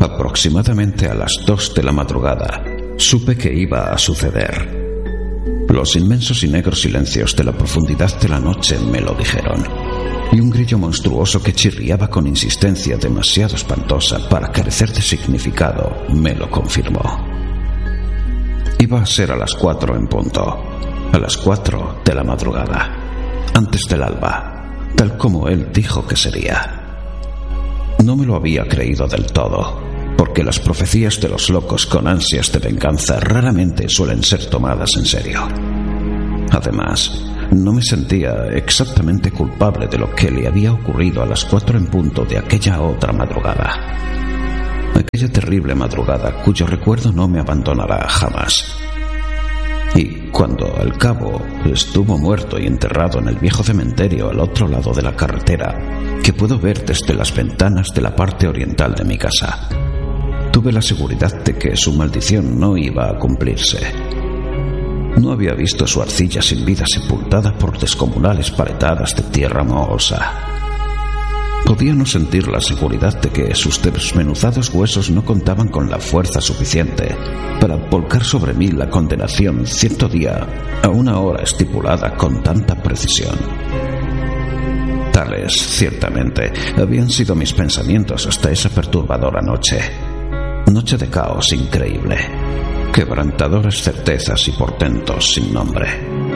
Aproximadamente a las 2 de la madrugada, supe que iba a suceder. Los inmensos y negros silencios de la profundidad de la noche me lo dijeron, y un grillo monstruoso que chirriaba con insistencia demasiado espantosa para carecer de significado me lo confirmó. Iba a ser a las 4 en punto, a las 4 de la madrugada, antes del alba, tal como él dijo que sería. No me lo había creído del todo, porque las profecías de los locos con ansias de venganza raramente suelen ser tomadas en serio. Además, no me sentía exactamente culpable de lo que le había ocurrido a las 4 en punto de aquella otra madrugada. Aquella terrible madrugada cuyo recuerdo no me abandonará jamás. Y cuando, al cabo, estuvo muerto y enterrado en el viejo cementerio al otro lado de la carretera, que puedo ver desde las ventanas de la parte oriental de mi casa, tuve la seguridad de que su maldición no iba a cumplirse. No había visto su arcilla sin vida sepultada por descomunales paletadas de tierra mohosa. Podía no sentir la seguridad de que sus desmenuzados huesos no contaban con la fuerza suficiente para volcar sobre mí la condenación cierto día a una hora estipulada con tanta precisión. Tales, ciertamente, habían sido mis pensamientos hasta esa perturbadora noche. Noche de caos increíble, quebrantadoras certezas y portentos sin nombre.